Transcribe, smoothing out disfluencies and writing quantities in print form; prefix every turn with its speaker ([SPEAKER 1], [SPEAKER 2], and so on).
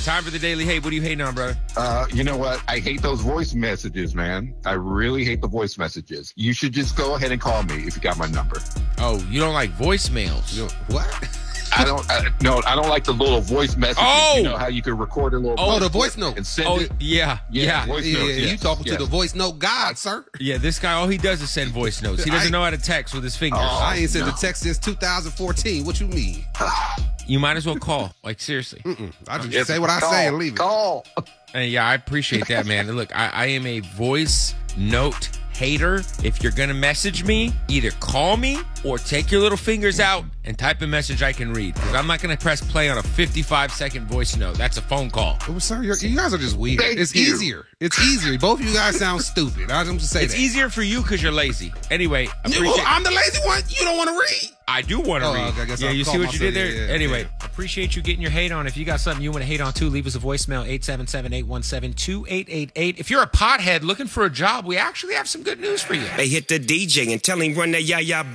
[SPEAKER 1] Time for the Daily Hate. What are you hating on, brother?
[SPEAKER 2] You know what? I hate those voice messages, man. I really hate the voice messages. You should just go ahead and call me if you got my number.
[SPEAKER 1] Oh, you don't like voicemails?
[SPEAKER 3] What?
[SPEAKER 2] I don't like the little voice messages.
[SPEAKER 1] Oh!
[SPEAKER 2] You know how you can record a little.
[SPEAKER 3] The voice note.
[SPEAKER 2] And send it.
[SPEAKER 1] Yeah.
[SPEAKER 2] Voice notes,
[SPEAKER 3] You talking to the voice note god, sir?
[SPEAKER 1] Yeah, this guy, all he does is send voice notes. He doesn't know how to text with his fingers.
[SPEAKER 3] I ain't sent a text since 2014. What you mean?
[SPEAKER 1] You might as well call. Like, seriously.
[SPEAKER 3] I just say what I say and leave it.
[SPEAKER 2] Call.
[SPEAKER 1] Yeah, I appreciate that, man. Look, I am a voice note hater. If you're going to message me, either call me or take your little fingers out and type a message I can read. Because I'm not going to press play on a 55-second voice note. That's a phone call.
[SPEAKER 3] Oh, sir, you guys are just weird. It's easier. It's easier. Both of you guys sound stupid. I'm just saying
[SPEAKER 1] It's easier for you because you're lazy. Anyway,
[SPEAKER 3] I'm the lazy one. You don't want to read.
[SPEAKER 1] I do want to read.
[SPEAKER 3] I guess
[SPEAKER 1] yeah,
[SPEAKER 3] I'll
[SPEAKER 1] you
[SPEAKER 3] call
[SPEAKER 1] see what you did there?
[SPEAKER 3] myself. Yeah,
[SPEAKER 1] anyway,
[SPEAKER 3] yeah.
[SPEAKER 4] Appreciate you getting your hate on. If you got something you want to hate on too, leave us a voicemail, 877-817-2888. If you're a pothead looking for a job, we actually have some good news for you.
[SPEAKER 5] Hey, hit the DJ and tell him run that ya